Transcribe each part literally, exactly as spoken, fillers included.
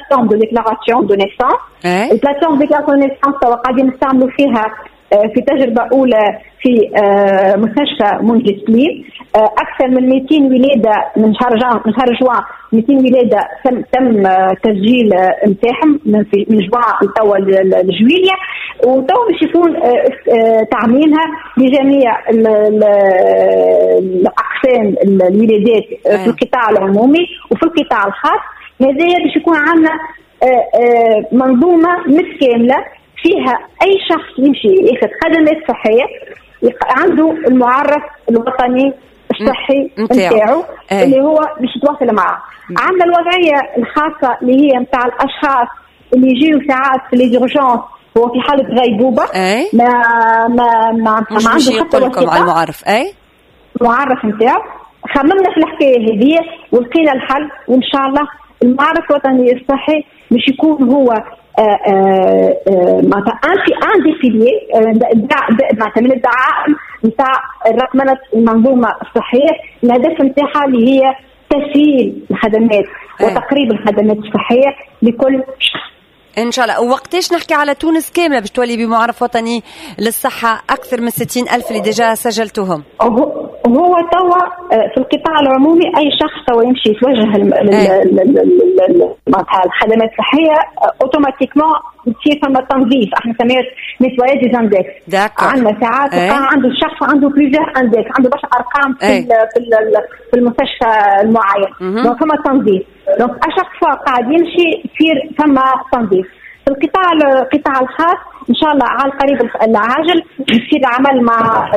بلاتفورم دو ديكلاراسيون دو نيسانس. البلاتفورم دو ديكلاراسيون دو نيسانس توا قاعدين نستعملوا فيها في تجربة أولى في مستشفى منجي سليم. أكثر من مئتين ولادة من شهر جوان من شهر جوان مئتين ولادة تم تم تسجيل نتاعهم من من جوان توا لجويليا، وتوا باش يكون تعميمها لجميع الأقسام الولادات في القطاع العمومي وفي القطاع الخاص. هذا باش يكون عندنا منظومة متكاملة فيها أي شخص يمشي ياخذ خدمات صحية عنده المعرف الوطني الصحي نتاعو اللي هو باش يتواصل معه. عندنا الوضعية الخاصة اللي هي نتاع الأشخاص اللي يجيو ساعات في ليزورجونس هو في حالة غيبوبة ما ما ما, ما عنده حتى وثيقة على المعرف أي معرف نتاعو. خممنا في الحكاية هذه ولقينا الحل، وإن شاء الله المعرف الوطني الصحي باش يكون هو معناتها انتي اندي فيلي معناتها من الدعائم نتاع رقمنة المنظومة الصحية. الهدف نتاعها اللي هي تسهيل الخدمات وتقريب الخدمات الصحية لكل شخص إن شاء الله. ووقتاش نحكي على تونس كاملة باش تولي بمعرف وطني للصحة أكثر من ستين ألف اللي ديجا سجلتوهم؟ هو توا في القطاع العمومي أي شخص توا يمشي يتوجه الخدمات الصحية أوتوماتيكمون تصير فما تنظيف. احنا سميت نتوايا دي اندكس. عندنا ساعات عنده الشخص عنده بليزير اندكس، عنده برشا ارقام في في المستشفى المعين، دونك فما تنظيف. دونك اشاك فوا قاعد يمشي يصير فما تنظيف. في القطاع القطاع الخاص ان شاء الله على القريب العاجل يصير العمل مع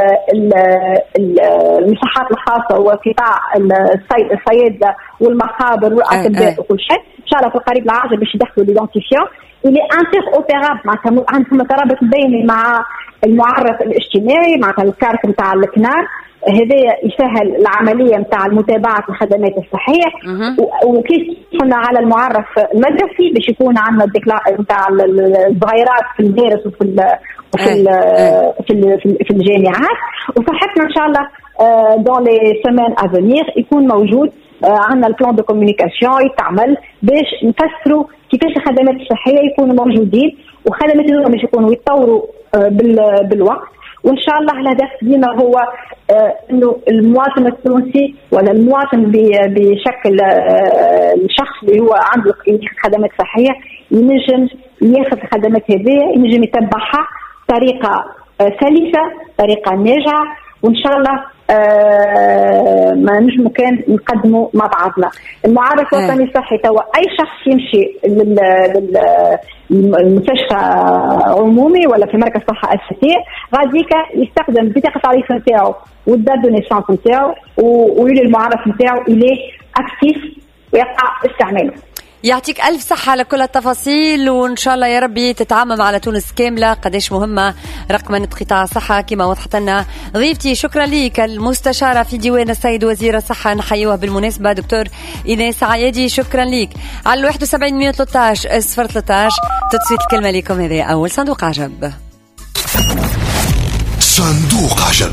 المساحات الخاصه وقطاع الصيادله والمخابر والاطباء وكل شيء. ان شاء الله في القريب العاجل باش يدخلوا ليدونتيفيون اللي انتر اوبيرابل معناتها عندهم ترابط بيني مع المعرف الاجتماعي معناتها الكارت نتاع الكنار. هذا يسهل العمليه نتاع متابعه الخدمات الصحيه. وكيف قلنا على المعرف المدرسي باش يكون عندنا الديكلا نتاع الصغيرات في المدارس وفي ال وفي ال في, ال في الجامعات. وصحتنا ان شاء الله دون لي سيمين افونير يكون موجود عندنا البلان دو كومونيكاسيون يتعمل باش نفسروا كيفاش الخدمات الصحيه يكونوا موجودين، وخدمات الأمم باش يكونوا يتطوروا بالوقت. وان شاء الله الهدف ديما هو انه المواطن التونسي ولا المواطن بشكل الشخص اللي هو عنده خدمات صحيه ينجم ياخذ الخدمات هذه، ينجم يتبعها بطريقه سلسه طريقه ناجعه، وان شاء الله آه ما نجمو كان نقدموا مع بعضنا. المعرف الوطني الصحي توا اي شخص يمشي للمستشفى عمومي ولا في مركز صحه اساسيه غاديكا يستخدم بطاقه التعريف نتاعو والدات دو نيسانس نتاعو ويولي المعرف نتاعو اليه اكتيف ويقع استعماله. يعطيك ألف صحة على كل التفاصيل، وإن شاء الله يا ربي تتعامل على تونس كاملة قديش مهمة رقمنة قطاع الصحة كما وضحت لنا ضيفتي. شكرا لك المستشارة في ديوان السيد وزير الصحة نحيوها بالمناسبة دكتور إيناس عيادي. شكرا لك. على واحد وسبعين مية وثلاثة عشر صفر ثلاثة عشر تتصل الكلمة لكم. هذه أول صندوق عجب. صندوق عجب.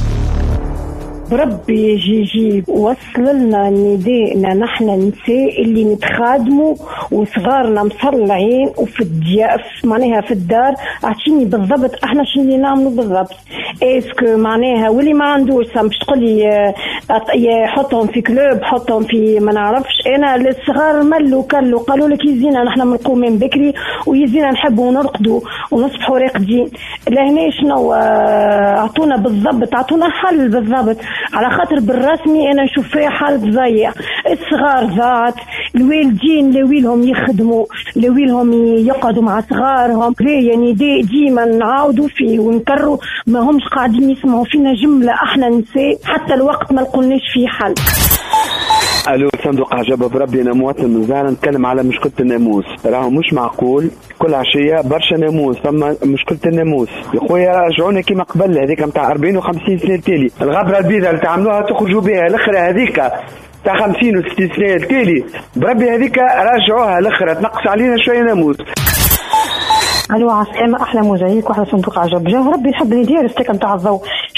بربي يجي يجيب وصل لنا نداءنا نحن نساء اللي نتخادموا وصغارنا مصلعين وفي الضياف معناها في الدار. اعطيني بالضبط احنا شنو اللي نعملوا بالضبط. اسكو معناها واللي ما عندوش مش تقول لي حطهم في كلوب حطهم في ما نعرفش. انا الصغار ملوا كلوا قالوا لك يزينا نحن بنقوم من بكري ويزينا نحبوا نرقدوا ونصبحوا راقدين. لهنا شنو اعطونا بالضبط اعطونا حل بالضبط على خاطر بالرسمي انا نشوف فيها حالة ضيع. الصغار ذات الوالدين لويلهم يخدموا لويلهم يقعدوا مع صغارهم يعني دي ديما نعاودوا فيه ونكرروا ما همش قاعدين يسمعوا فينا جملة احنا نساء حتى الوقت ما لقولناش فيه حل. الو صندوق عجب بربي. انا مواطن من زهرة نتكلم على مشكلة الناموس. راهو مش معقول كل عشية برشا ناموس. ثم مشكلة الناموس يا خويا رجعونا كيما قبل هذيك متاع أربعين وخمسين سنة التالي. الغبرة البيضاء اللي تعملوها تخرجوا بها الاخرى هذيك تاع خمسين وستين سنة التالي بربي هذيك راجعوها الاخرى تنقص علينا شوية ناموس. الو عسلامة احلى مزايك واحلى صندوق عجب. جا ربي نحب ندير السكن تاع الضوء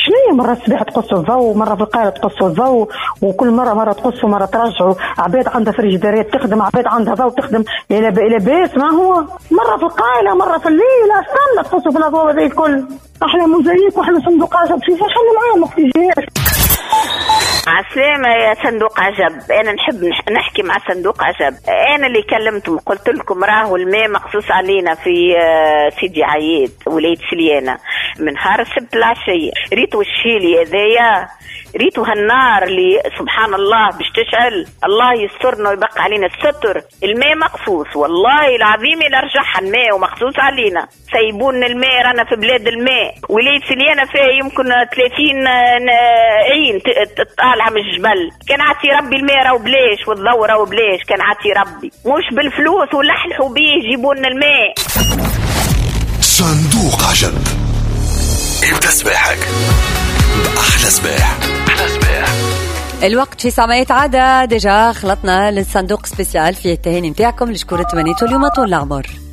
شنو مرة الصباح تقصوا الضوء، مرة في القاهرة تقصوا الضوء، وكل مرة مرة تقصوا مرة ترجعوا. عباد عندها فريجيدارات تخدم، عباد عندها ضوء تخدم، إلى إلى باس. ما هو مرة في القاهرة مرة في الليل، استنى تقصوا في الأضواء هذه الكل. احنا موزايك واحنا صندوق عجب، في خلي معاهم اختيجاج. عسلامة يا صندوق عجب، أنا نحب نحكي مع صندوق عجب. أنا اللي كلمتم قلت لكم راهو الماء مقصوص علينا في سيدي عياد ولاية سليانة من نهار السبت العشية. ريتو الشيلي هذايا، ريتو هالنار اللي سبحان الله باش تشعل، الله يسترنا ويبقى علينا الستر. الماء مقصوص والله العظيم، إلا رجعها الماء ومقصوص علينا. سيبون الماء، رانا في بلاد الماء. ولاية سليانة فيها يمكن ثلاثين عين طالعة من الجبل. كان عطي ربي الماء راهو بلاش، والضوء راهو بلاش، كان عطي ربي مش بالفلوس ولحلحوا بيه يجيبون الماء. صندوق عجب، ابدأ صباحك بأحلى صباح. أحلى صباح. الوقت في ساعة يتعدى ديجا، خلطنا للصندوق سبيسيال فيه التهاني متاعكم لشكورة تمنيتو اليوم طول العمر.